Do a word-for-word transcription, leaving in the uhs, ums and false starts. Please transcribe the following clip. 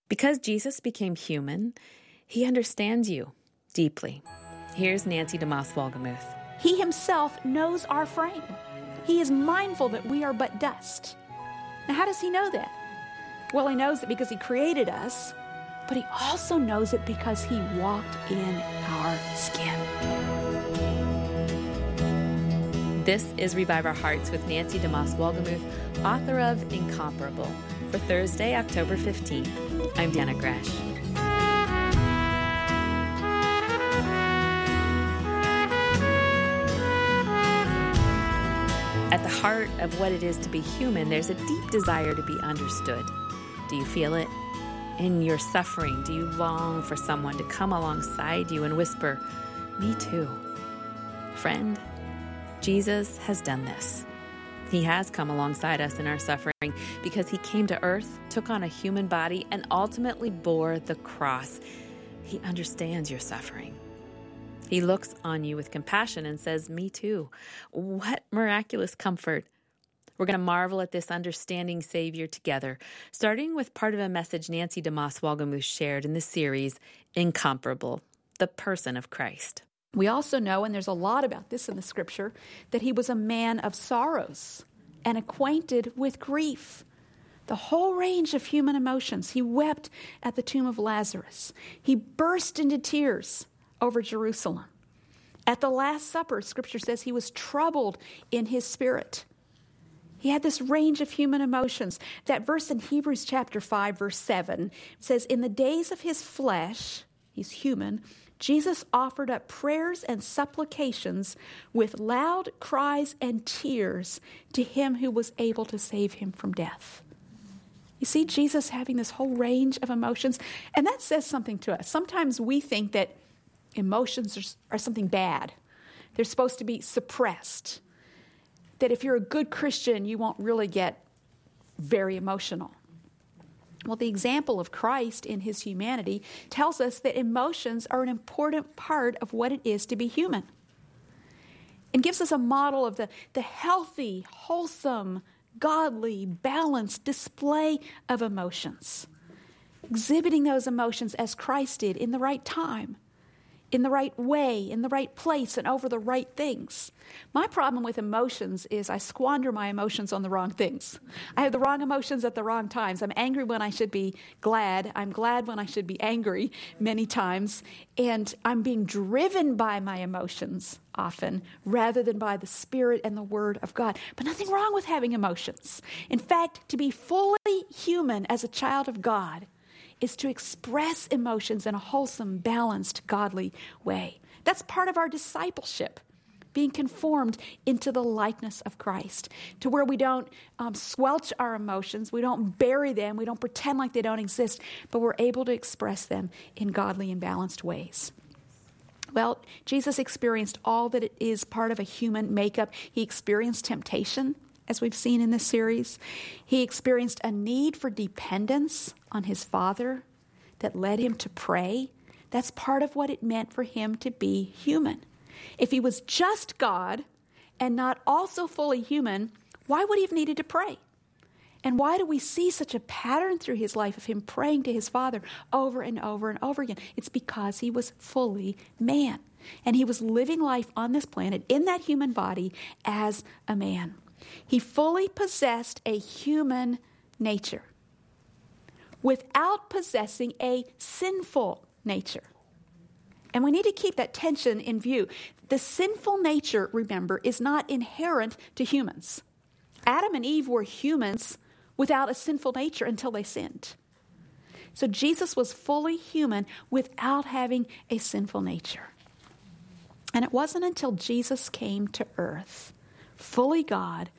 Because Jesus became human, he understands you deeply. Here's Nancy DeMoss Wolgemuth. He himself knows our frame. He is mindful that we are but dust. Now, how does he know that? Well, he knows it because he created us, but he also knows it because he walked in our skin. This is Revive Our Hearts with Nancy DeMoss Wolgemuth, author of Incomparable, for Thursday, October fifteenth. I'm Dana Gresh. At the heart of what it is to be human, there's a deep desire to be understood. Do you feel it? In your suffering, do you long for someone to come alongside you and whisper, "Me too"? Friend, Jesus has done this. He has come alongside us in our suffering because he came to earth, took on a human body, and ultimately bore the cross. He understands your suffering. He looks on you with compassion and says, "Me too." What miraculous comfort. We're going to marvel at this understanding Savior together, starting with part of a message Nancy DeMoss Wolgemuth shared in this series, Incomparable, the person of Christ. We also know, and there's a lot about this in the scripture, that he was a man of sorrows and acquainted with grief. The whole range of human emotions. He wept at the tomb of Lazarus. He burst into tears over Jerusalem. At the Last Supper, scripture says he was troubled in his spirit. He had this range of human emotions. That verse in Hebrews chapter five, verse seven says, "In the days of his flesh," he's human, "Jesus offered up prayers and supplications with loud cries and tears to him who was able to save him from death." You see Jesus having this whole range of emotions, and that says something to us. Sometimes we think that emotions are, are something bad. They're supposed to be suppressed. That if you're a good Christian, you won't really get very emotional. Well, the example of Christ in his humanity tells us that emotions are an important part of what it is to be human. And gives us a model of the, the healthy, wholesome, godly, balanced display of emotions. Exhibiting those emotions as Christ did in the right time, in the right way, in the right place, and over the right things. My problem with emotions is I squander my emotions on the wrong things. I have the wrong emotions at the wrong times. I'm angry when I should be glad. I'm glad when I should be angry many times. And I'm being driven by my emotions often rather than by the Spirit and the Word of God. But nothing wrong with having emotions. In fact, to be fully human as a child of God is to express emotions in a wholesome, balanced, godly way. That's part of our discipleship, being conformed into the likeness of Christ, to where we don't um, squelch our emotions, we don't bury them, we don't pretend like they don't exist, but we're able to express them in godly and balanced ways. Well, Jesus experienced all that it is part of a human makeup. He experienced temptation, as we've seen in this series. He experienced a need for dependence on his Father that led him to pray. That's part of what it meant for him to be human. If he was just God and not also fully human, why would he have needed to pray? And why do we see such a pattern through his life of him praying to his Father over and over and over again? It's because he was fully man. And he was living life on this planet in that human body as a man. He fully possessed a human nature without possessing a sinful nature. And we need to keep that tension in view. The sinful nature, remember, is not inherent to humans. Adam and Eve were humans without a sinful nature until they sinned. So Jesus was fully human without having a sinful nature. And it wasn't until Jesus came to earth, fully God,